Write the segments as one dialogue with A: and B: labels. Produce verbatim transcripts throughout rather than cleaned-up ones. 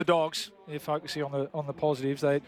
A: the Dogs, they're focusing on the on the positives. They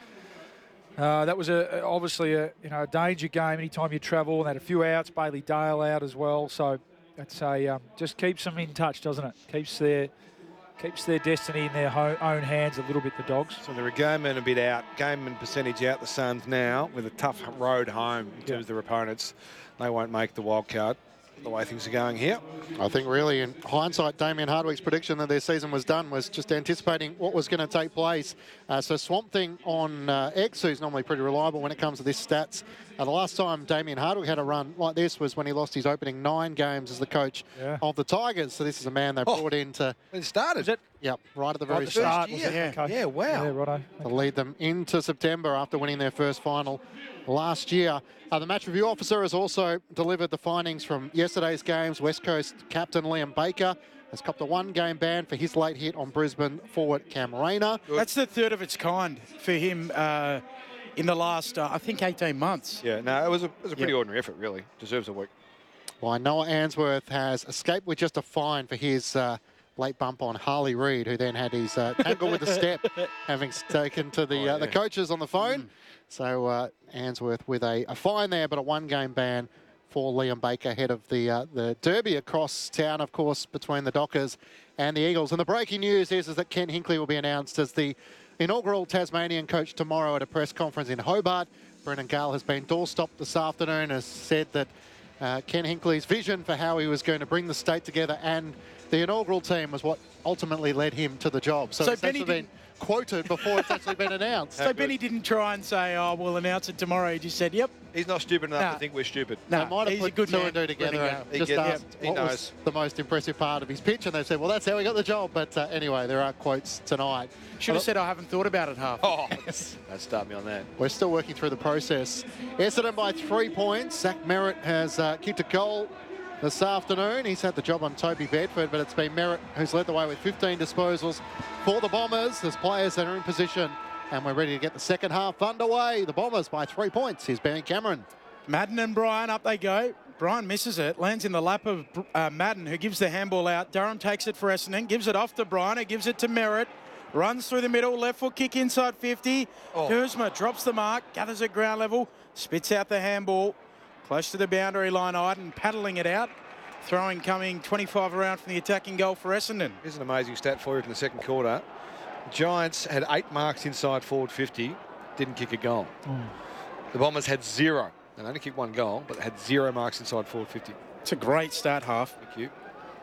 A: uh, that was a obviously a you know a danger game. Anytime you travel, and they had a few outs. Bailey Dale out as well, so that's a um, just keeps them in touch, doesn't it? Keeps their keeps their destiny in their ho own hands a little bit. The Dogs.
B: So they're a game and a bit out, game and percentage out. The Suns now with a tough road home in terms
A: yeah.
B: of their opponents. They won't make the wild card. The way things are going here.
C: I think really in hindsight, Damien Hardwick's prediction that their season was done was just anticipating what was going to take place. Uh, so Swamp Thing on uh, X, who's normally pretty reliable when it comes to this stats. Uh, the last time Damien Hardwick had a run like this was when he lost his opening nine games as the coach
A: yeah.
C: of the Tigers. So this is a man they
B: oh,
C: brought in to...
B: It started.
A: Is it?
C: Yep, right at the very
A: right at the
C: start.
A: start was it?
B: Yeah,
A: Okay.
B: yeah, wow.
A: Yeah, righto.
C: To lead them into September after winning their first final last year. Uh, the match review officer has also delivered the findings from yesterday's games. West Coast captain Liam Baker has copped a one-game ban for his late hit on Brisbane forward Cam Rayner.
D: That's the third of its kind for him uh, in the last, uh, I think, eighteen months.
B: Yeah, no, it was a, it was a pretty
D: yeah.
B: ordinary effort, really. Deserves a week.
C: While Noah Answorth has escaped with just a fine for his uh, late bump on Harley Reid, who then had his uh, tangle with the step, having taken to the,
B: oh,
C: uh,
B: yeah.
C: the coaches on the phone.
D: Mm.
C: So uh, Answorth with a, a fine there, but a one-game ban for Liam Baker ahead of the uh, the derby across town, of course, between the Dockers and the Eagles. And the breaking news is, is that Ken Hinkley will be announced as the inaugural Tasmanian coach tomorrow at a press conference in Hobart. Brendan Gale has been doorstopped this afternoon, has said that uh, Ken Hinkley's vision for how he was going to bring the state together and the inaugural team was what ultimately led him to the job. So,
D: So
C: it's
D: Benny
C: actually been quoted before it's actually been announced.
D: So Benny didn't try and say, oh, we'll announce it tomorrow. He just said, yep.
B: He's not stupid enough
D: Nah.
B: to think we're stupid.
C: They
D: No,
C: might have
D: he's
C: put
D: a good
C: two
D: man.
C: and two together
D: Brendan
C: and
B: He
C: just
B: gets-
C: asked
B: he
C: what
B: knows.
C: was the most impressive part of his pitch, and they said, well, that's how he got the job. But uh, anyway, there are quotes tonight.
D: Should have said, I haven't thought about it half.
B: Oh, don't start me on that.
C: We're still working through the process. Essendon by three points. Zach Merritt has uh, kicked a goal this afternoon. He's had the job on Toby Bedford, but it's been Merritt who's led the way with fifteen disposals for the Bombers. There's players that are in position, and we're ready to get the second half underway. The Bombers by three points. Here's Benny Cameron.
D: Madden and Bryan, up they go. Bryan misses it, lands in the lap of uh, Madden, who gives the handball out. Durham takes it for Essendon, gives it off to Bryan, who gives it to Merritt. Runs through the middle, left foot kick inside fifty.
B: Oh.
D: Kurzma drops the mark, gathers at ground level, spits out the handball. Close to the boundary line, Iden paddling it out. Throwing coming twenty-five around from the attacking goal for Essendon.
B: Here's an amazing stat for you in the second quarter. Giants had eight marks inside forward fifty, didn't kick a goal.
A: Mm.
B: The Bombers had zero. They only kicked one goal, but had zero marks inside forward fifty.
D: It's a great start half.
B: Thank you.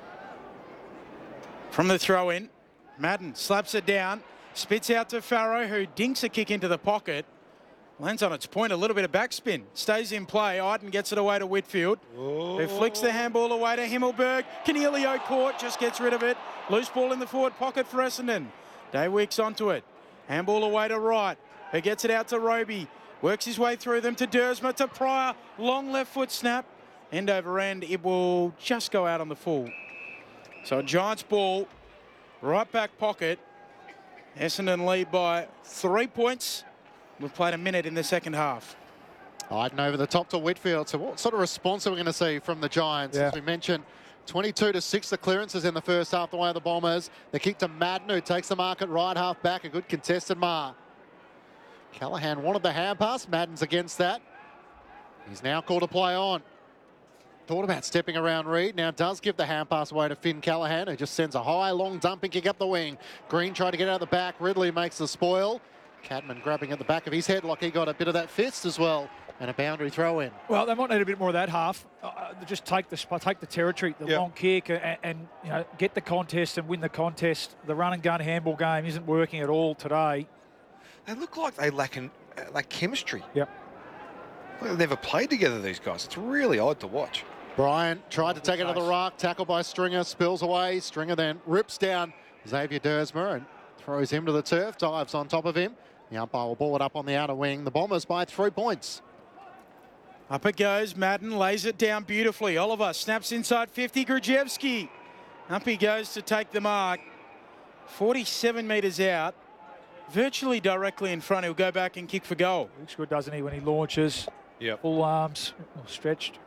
D: From the throw in, Madden slaps it down, spits out to Farrow, who dinks a kick into the pocket. Lands on its point, a little bit of backspin. Stays in play. Iden gets it away to Whitfield,
B: Oh.
D: who flicks the handball away to Himmelberg. Canelio caught, just gets rid of it. Loose ball in the forward pocket for Essendon. Daywicks onto it. Handball away to Wright, who gets it out to Roby. Works his way through them to Dersma, to Pryor. Long left foot snap. End over end. It will just go out on the full. So a Giants ball, right back pocket. Essendon lead by three points. We've played a minute in the second half.
C: Iden over the top to Whitfield. So what sort of response are we going to see from the Giants?
A: Yeah.
C: As we mentioned, twenty-two to six the clearances in the first half the way of the Bombers. The kick to Madden, who takes the mark at right half back. A good contested mark. Callaghan wanted the hand pass. Madden's against that. He's now called to play on. Thought about stepping around Reid. Now does give the hand pass away to Finn Callaghan, who just sends a high, long dumping kick up the wing. Green tried to get out of the back. Ridley makes the spoil. Cadman grabbing at the back of his head like he got a bit of that fist as well. And a boundary throw in.
A: Well, they might need a bit more of that half. Uh, just take the take the territory, the
B: Yep.
A: long kick, and, and you know get the contest and win the contest. The run and gun handball game isn't working at all today.
B: They look like they lack, in, uh, lack chemistry.
A: Yep.
B: They've never played together, these guys. It's really odd to watch.
C: Bryan tried to take it to the rock, tackled by Stringer, spills away. Stringer then rips down Xavier Dersma and throws him to the turf, dives on top of him. The umpire will ball it up on the outer wing. The Bombers by three points.
D: Up it goes. Madden lays it down beautifully. Oliver snaps inside fifty. Grajewski. Up he goes to take the mark. forty-seven metres out. Virtually directly in front. He'll go back and kick for goal.
A: Looks good, doesn't he, when he launches?
B: Yep.
A: Full arms, stretched,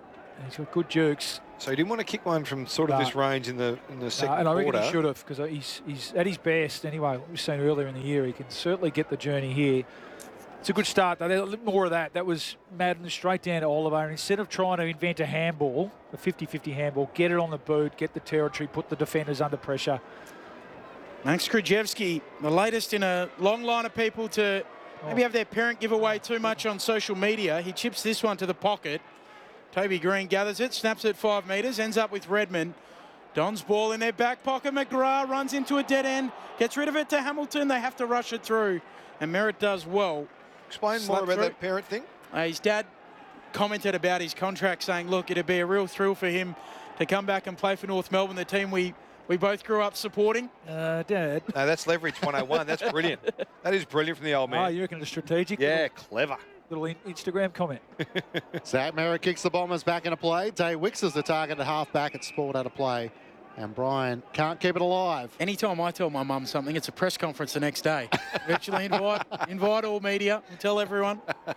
A: He's got good jukes.
B: So he didn't want to kick one from sort of
A: No.
B: this range in the in the second
A: Uh, and I reckon
B: quarter.
A: he should have, because he's, he's at his best anyway. What we've seen earlier in the year, he can certainly get the journey here. It's a good start, though. A little more of that. That was Madden straight down to Oliver. And instead of trying to invent a handball, a fifty fifty handball, get it on the boot, get the territory, put the defenders under pressure.
D: Max Krzyzewski, the latest in a long line of people to maybe have their parent give away too much on social media. He chips this one to the pocket. Toby Green gathers it, snaps it five metres, ends up with Redmond. Don's ball in their back pocket. McGrath runs into a dead end, gets rid of it to Hamilton. They have to rush it through, and Merritt does well.
B: Explain
D: Slap
B: more about
D: through.
B: that parent thing.
D: Uh, his dad commented about his contract, saying, look, it'd be a real thrill for him to come back and play for North Melbourne, the team we, we both grew up supporting.
A: Uh, Dad.
B: No, that's leverage one oh one. That's brilliant. That is brilliant from the old
A: Oh,
B: man.
A: you reckon it's strategic?
B: Yeah, clever.
A: Little, little in- Instagram comment.
C: Zach Merritt kicks the Bombers back into play. Day Wicks is the target at half-back. It's Sport out of play. And Brian can't keep it alive.
D: Anytime I tell my mum something, it's a press conference the next day. Virtually invite, invite all media and tell everyone.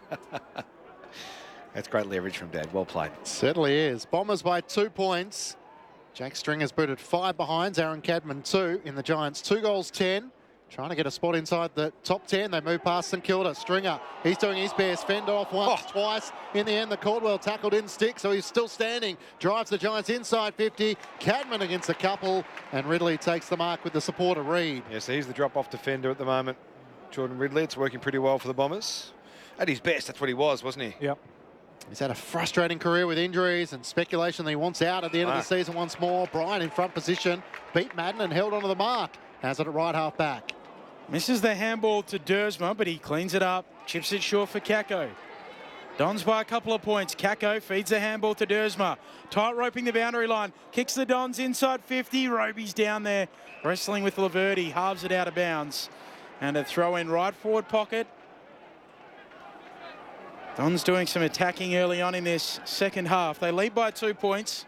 B: That's great leverage from Dad. Well played.
C: Certainly is. Bombers by two points. Jack Stringer's booted five behinds. Aaron Cadman two in the Giants. Two goals, ten. Trying to get a spot inside the top ten. They move past St Kilda. Stringer, he's doing his best. Fend off once,
B: Oh.
C: twice. In the end, the Caldwell tackle didn't stick, so he's still standing. Drives the Giants inside fifty. Cadman against a couple, and Ridley takes the mark with the support of Reed.
B: Yeah, so he's the drop-off defender at the moment. Jordan Ridley. It's working pretty well for the Bombers. At his best, that's what he was, wasn't he?
A: Yep.
C: He's had a frustrating career with injuries and speculation that he wants out at the end
B: Ah.
C: of the season once more. Brian in front position, beat Madden and held onto the mark. Has it at right half back.
D: Misses the handball to Dersma, but he cleans it up. Chips it short for Kako. Dons by a couple of points. Kako feeds the handball to Dersma. Tight roping the boundary line. Kicks the Dons inside fifty. Roby's down there wrestling with Laverty. Halves it out of bounds. And a throw in right forward pocket. Dons doing some attacking early on in this second half. They lead by two points.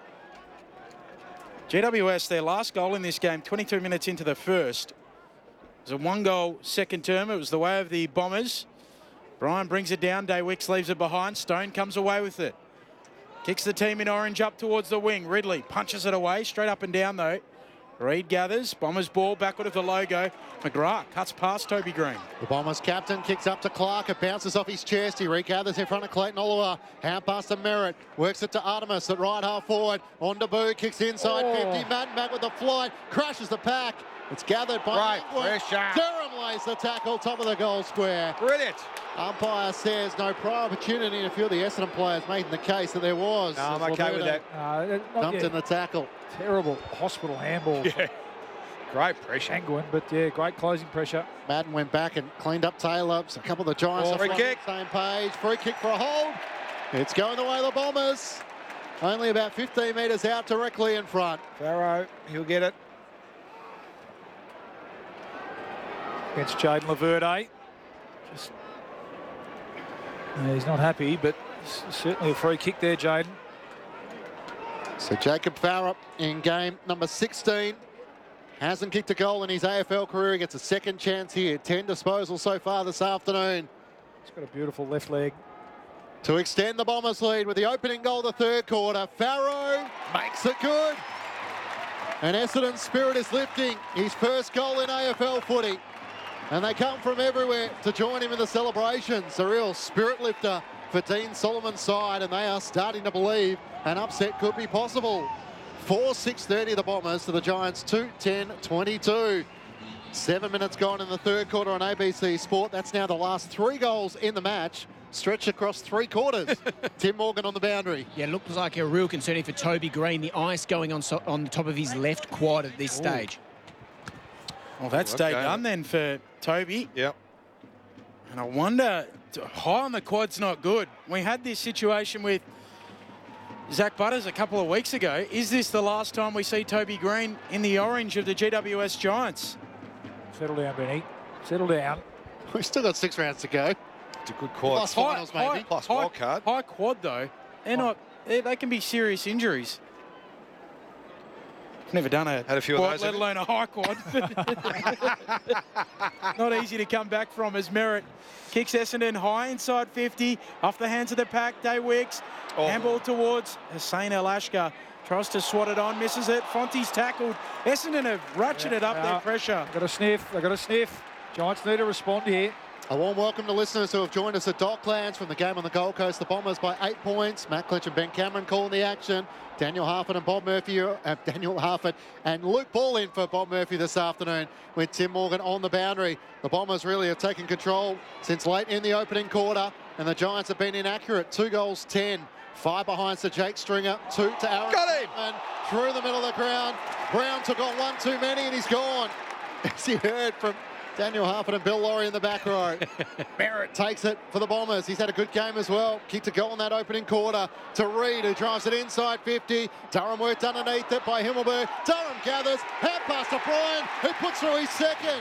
D: G W S, their last goal in this game, twenty-two minutes into the first. It was a one-goal second term. It was the way of the Bombers. Brian brings it down. Day Wicks leaves it behind. Stone comes away with it. Kicks the team in orange up towards the wing. Ridley punches it away. Straight up and down, though. Reed gathers. Bombers ball backward of the logo. McGrath cuts past Toby Green.
C: The Bombers captain kicks up to Clark. It bounces off his chest. He regathers in front of Clayton Oliver. Hand pass to Merritt. Works it to Artemis at right half forward. On to Boo. Kicks inside
A: Oh.
C: fifty. Madden back with the flight. Crashes the pack. It's gathered by
B: Right
C: Langwood.
B: pressure.
C: Durham lays the tackle. Top of the goal square.
B: Brilliant.
C: Umpire says no prior opportunity. A few of the Essendon players making the case that there was.
B: No, I'm
C: As
B: okay with
C: Laverty
B: that.
A: Uh, not
C: Dumped
A: yet.
C: in the tackle.
A: Terrible hospital handball.
B: Yeah. Great pressure.
A: Angwin, but yeah, great closing pressure.
C: Madden went back and cleaned up Taylor. So a couple of the Giants
B: Oh,
C: are
B: free
C: on
B: kick.
C: the same page. Free kick for a hold. It's going the way of the Bombers. Only about fifteen metres out, directly in front.
B: Farrow, he'll get it.
A: Against Jaden Laverde. Just, yeah, he's not happy, but s- certainly a free kick there, Jaden.
C: So Jacob Farrup in game number sixteen. Hasn't kicked a goal in his A F L career. He gets a second chance here. ten disposals so far this afternoon.
A: He's got a beautiful left leg.
C: To extend the Bombers lead with the opening goal of the third quarter. Farrow makes it good. And Essendon's spirit is lifting. His first goal in A F L footy. And they come from everywhere to join him in the celebrations. A real spirit lifter for Dean Solomon's side, and they are starting to believe an upset could be possible. four six thirty the Bombers to the Giants two ten twenty-two. Seven minutes gone in the third quarter on A B C Sport. That's now the last three goals in the match, stretched across three quarters. Tim Morgan on the boundary.
E: Yeah, looks like a real concern for Toby Green. The ice going on so, on the top of his left quad at this
A: Ooh.
E: stage.
D: Well, that's
B: Okay.
D: day done then for Toby.
B: Yep.
D: And I wonder, high on the quad's not good. We had this situation with Zach Butters a couple of weeks ago. Is this the last time we see Toby Green in the orange of the G W S Giants?
A: Settle down, Benny. Settle down.
C: We've still got six rounds to go.
B: It's a good quad.
C: Plus finals, maybe.
B: Plus
D: high,
B: wild card.
D: high quad, though. They're not, they, they can be serious injuries. Never done a
B: Had a few of
D: quad,
B: those,
D: let
B: have you?
D: alone a high quad. Not easy to come back from as Merritt kicks Essendon high inside fifty, off the hands of the pack. Day Wicks,
B: Oh.
D: handball towards Hussein El Ashka. Tries to swat it on, misses it. Fonte's tackled. Essendon have ratcheted up
A: Yeah.
D: their pressure.
A: Got a sniff. They got a sniff. Giants need to respond here.
C: A warm welcome to listeners who have joined us at Docklands from the game on the Gold Coast. The Bombers by eight points. Matt Clinch and Ben Cameron calling the action. Daniel Harford and Bob Murphy, uh, Daniel Harford and Luke Ball in for Bob Murphy this afternoon with Tim Morgan on the boundary. The Bombers really have taken control since late in the opening quarter, and the Giants have been inaccurate. Two goals, ten. Five behind to Jake Stringer, two to Aaron.
B: Got him!
C: And through the middle of the ground. Brown took on one too many and he's gone. As you heard from Daniel Harford and Bill Laurie in the back row. Barrett takes it for the Bombers. He's had a good game as well. Kicked a goal in that opening quarter to Reid, who drives it inside fifty. Durham worked underneath it by Himmelberg. Durham gathers, hand pass to Bryan, who puts through his second.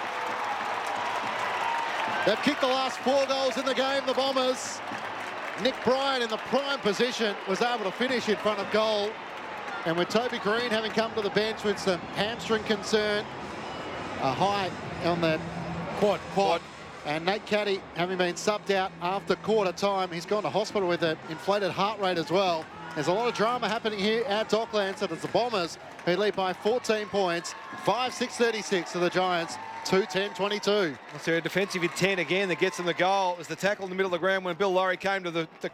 C: They've kicked the last four goals in the game, the Bombers. Nick Bryan in the prime position was able to finish in front of goal. And with Toby Green having come to the bench with some hamstring concern, a high on the
D: Quad.
C: quad. And Nate Caddy, having been subbed out after quarter time, he's gone to hospital with an inflated heart rate as well. There's a lot of drama happening here at Docklands, and it's the Bombers who lead by fourteen points, five six thirty-six to the Giants, two ten twenty-two.
B: That's their defensive intent again that gets them the goal. It was the tackle in the middle of the ground when Bill Laurie came to the, the